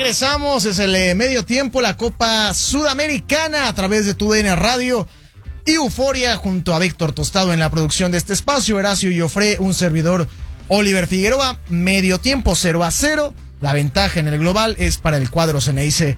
regresamos, es el medio tiempo, la Copa Sudamericana a través de TUDN Radio y Euforia junto a Víctor Tostado en la producción de este espacio, Horacio Joffre, un servidor Oliver Figueroa, medio tiempo 0-0, la ventaja en el global es para el cuadro Ceneice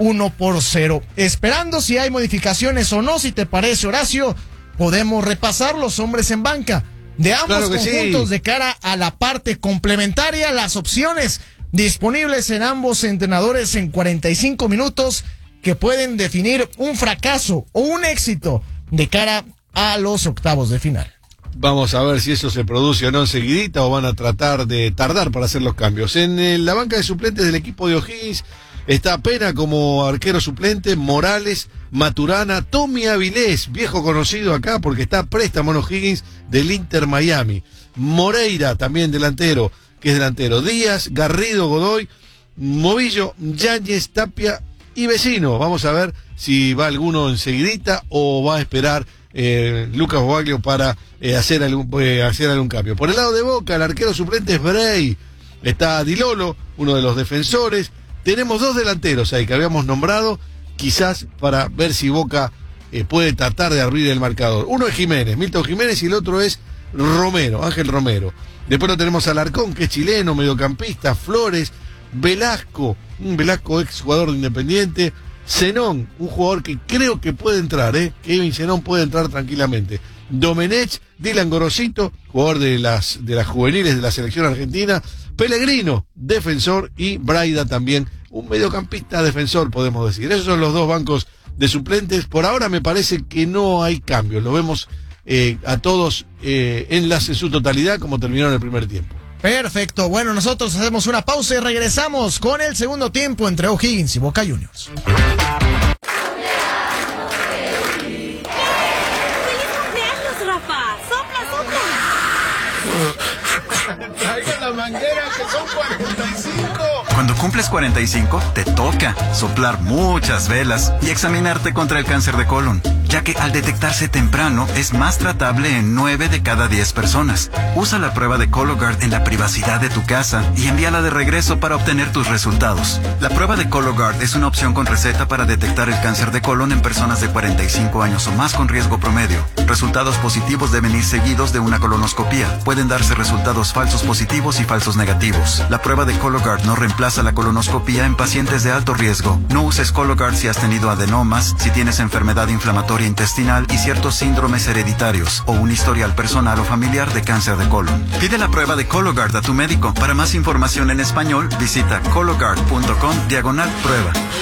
1-0. Esperando si hay modificaciones o no, si te parece, Horacio, podemos repasar los hombres en banca de ambos conjuntos de cara a la parte complementaria, las opciones disponibles en ambos entrenadores en 45 minutos que pueden definir un fracaso o un éxito de cara a los octavos de final. Vamos a ver si eso se produce o no enseguidita o van a tratar de tardar para hacer los cambios. En la banca de suplentes del equipo de O'Higgins está Pena como arquero suplente, Morales, Maturana, Tommy Avilés, viejo conocido acá porque está a préstamo en O'Higgins del Inter Miami. Moreira, también delantero, que es delantero. Díaz, Garrido, Godoy, Movillo, Yáñez, Tapia y Vecino. Vamos a ver si va alguno enseguidita o va a esperar Lucas Boaglio para hacer algún cambio. Por el lado de Boca, el arquero suplente es Bray. Está Di Lolo, uno de los defensores. Tenemos dos delanteros ahí que habíamos nombrado, quizás para ver si Boca puede tratar de abrir el marcador. Uno es Jiménez, Milton Jiménez, y el otro es Romero, Ángel Romero. Después lo tenemos al Alarcón, que es chileno, mediocampista, Flores, Velasco, un Velasco ex jugador de Independiente, Zenón, un jugador que creo que puede entrar, Kevin Zenón puede entrar tranquilamente. Domenech, Dylan Gorosito, jugador de las juveniles de la selección argentina, Pellegrino, defensor, y Braida también, un mediocampista defensor, podemos decir. Esos son los dos bancos de suplentes. Por ahora me parece que no hay cambios, lo vemos a todos en su totalidad como terminó en el primer tiempo. Perfecto, bueno, nosotros hacemos una pausa y regresamos con el segundo tiempo entre O'Higgins y Boca Juniors. ¡Feliz cumpleaños, Rafa! ¡Sopla, sopla! ¡Traigan la manguera, que son 45! Cuando cumples 45, te toca soplar muchas velas y examinarte contra el cáncer de colon, ya que al detectarse temprano es más tratable en 9 de cada 10 personas. Usa la prueba de Cologuard en la privacidad de tu casa y envíala de regreso para obtener tus resultados. La prueba de Cologuard es una opción con receta para detectar el cáncer de colon en personas de 45 años o más con riesgo promedio. Resultados positivos deben ir seguidos de una colonoscopía. Pueden darse resultados falsos positivos y falsos negativos. La prueba de Cologuard no reemplaza la colonoscopía en pacientes de alto riesgo. No uses Cologuard si has tenido adenomas, si tienes enfermedad inflamatoria intestinal y ciertos síndromes hereditarios o un historial personal o familiar de cáncer de colon. Pide la prueba de Cologuard a tu médico. Para más información en español, visita cologuard.com/prueba.